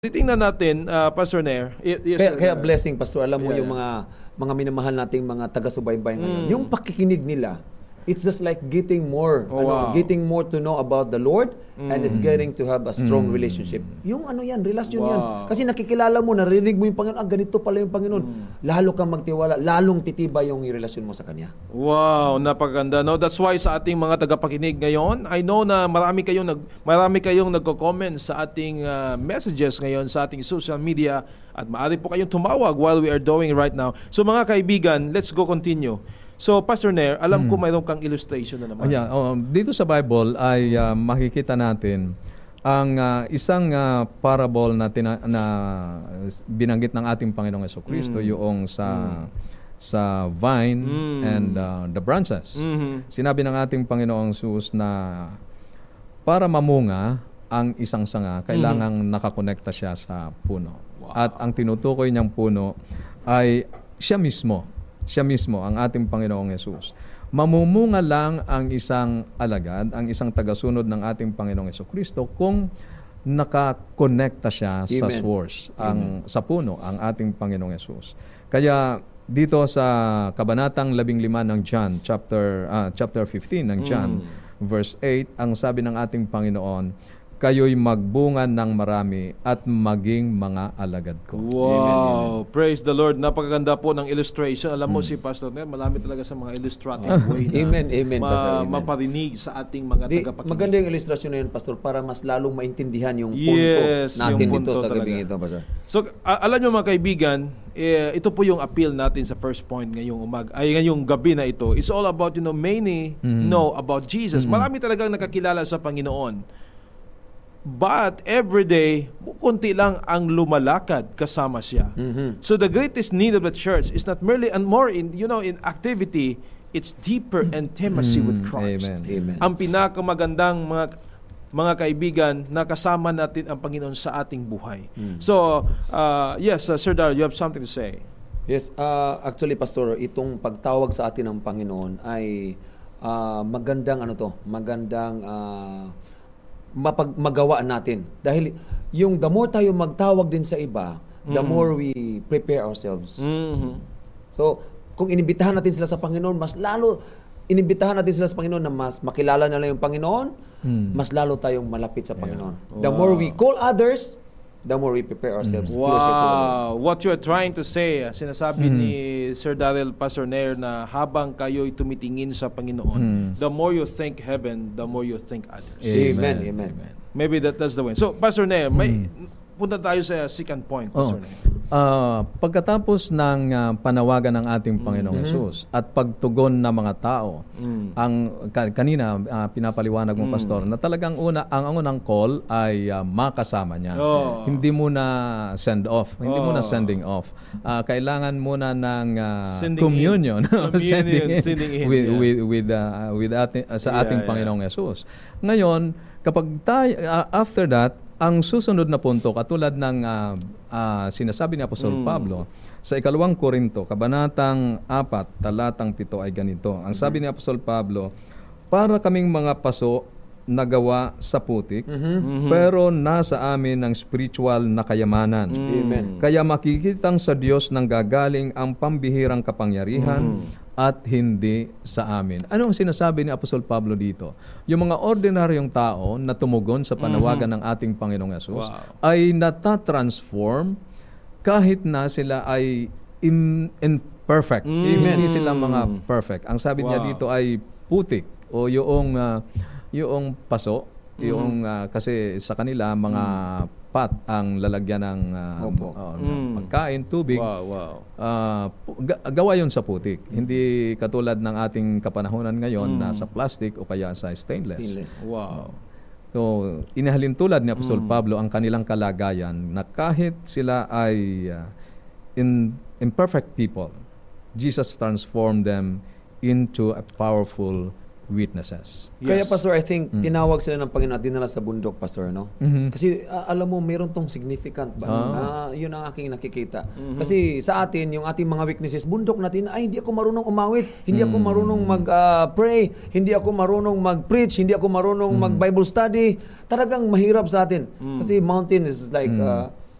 Titingnan natin, Pastor Nair. Yes, Kaya blessing, Pastor. Alam mo Yeah, yung mga minamahal nating mga taga-subaybay ngayon. Yung pakikinig nila, it's just like getting more, Wow. getting more to know about the Lord, and it's getting to have a strong relationship. Yung relasyon yan. Wow. Kasi nakikilala mo, narinig mo yung Panginoon, ganito pala yung Panginoon. Lalo kang magtiwala, lalong titibay yung relasyon mo sa Kanya. Wow, napaganda. No, that's why sa ating mga tagapakinig ngayon, I know na marami kayong nagko-comment sa ating messages ngayon sa ating social media at maaari po kayong tumawag while we are doing right now. So mga kaibigan, let's go continue. So Pastor Nair, alam ko mayroon kang illustration na naman. Dito sa Bible ay makikita natin ang isang parable na binanggit ng ating Panginoong Jesucristo, yung sa vine and the branches. Sinabi ng ating Panginoong Jesus na para mamunga ang isang sanga, kailangang nakakonekta siya sa puno. Wow. At ang tinutukoy niyang puno ay siya mismo. Siya mismo, ang ating Panginoong Yesus. Mamumunga lang ang isang alagad, ang isang tagasunod ng ating Panginoong Jesucristo kung nakakonekta siya sa source, sa puno, ang ating Panginoong Yesus. Kaya dito sa kabanatang 15 ng John, chapter 15 ng John, verse 8, ang sabi ng ating Panginoon, kayo'y magbunga ng marami at maging mga alagad ko. Wow, Amen. praise the Lord. Napakaganda po ng illustration. Alam mo si Pastor Nair, malami talaga sa mga illustrative way na Amen, Pastor. Amen. maparinig sa ating mga tagapakinig. Maganda yung ilustrasyon na yun, Pastor, para mas lalong maintindihan yung punto Yes, natin yung dito punto sa gabing talaga. ito, Pastor. So, alam nyo mga kaibigan, ito po yung appeal natin sa first point ngayong gabi na ito. It's all about, many know about Jesus. Marami talagang nakakilala sa Panginoon. But every day, kunti lang ang lumalakad kasama siya. So the greatest need of the church is not merely and more in activity, it's deeper intimacy with Christ. Amen. Ang pinakamagandang mga kaibigan na kasama natin ang Panginoon sa ating buhay. So, yes, Sir Darrell, you have something to say. Yes, actually, Pastor, itong pagtawag sa atin ng Panginoon ay magandang magawa natin. Dahil the more tayo magtawag din sa iba, the more we prepare ourselves. So, kung inimbitahan natin sila sa Panginoon, inimbitahan natin sila sa Panginoon na mas makilala nila yung Panginoon, mas lalo tayong malapit sa Panginoon. The more we call others, the more we prepare ourselves. Wow! What you're trying to say, sinasabi ni Sir Darrell, Pastor Nair, na habang kayo'y tumitingin sa Panginoon, the more you think heaven, the more you think others. Amen. Maybe that's the way. So, Pastor Nair, punta tayo sa second point, Pastor Nair. Pagkatapos ng panawagan ng ating Panginoong Yesus at pagtugon ng mga tao, kanina pinapaliwanag mo, Pastor, na talagang ang unang call ay makasama niya. Hindi muna send off, hindi muna sending off. Kailangan muna ng communion, sending in sa ating Panginoong Yesus. Ngayon, kapag tayo, after that, ang susunod na punto, katulad ng sinasabi ni Apostol Pablo, sa 2 Korinto, kabanatang 4, talatang 7 ay ganito. Ang sabi ni Apostol Pablo, para kaming mga paso na gawa sa putik, pero nasa amin ng spiritual na kayamanan. Amen. Kaya makikitang sa Diyos nang gagaling ang pambihirang kapangyarihan at hindi sa amin. Ano ang sinasabi ni Apostol Pablo dito? Yung mga ordinaryong tao na tumugon sa panawagan ng ating Panginoong Yesus ay natatransform kahit na sila ay imperfect. Hindi sila mga perfect. Ang sabi niya dito ay putik o yung paso, kasi sa kanila mga pot ang lalagyan ng pagkain, tubig. Gawa yun sa putik. Hindi katulad ng ating kapanahonan ngayon na sa plastic o kaya sa stainless. Wow. So, inihalin tulad ni Apostol Pablo ang kanilang kalagayan na kahit sila ay imperfect people, Jesus transformed them into a powerful witnesses. Yes. Kaya, Pastor, I think tinawag sila ng Panginoon at dinala sa bundok, Pastor, no? Kasi alam mo, meron tong significant ba? Yun ang aking nakikita. Kasi sa atin, yung ating mga weaknesses, bundok natin, ay, hindi ako marunong umawit, hindi ako marunong mag-pray, hindi ako marunong mag-preach, hindi ako marunong mag-Bible study. Talagang mahirap sa atin. Kasi mountain is like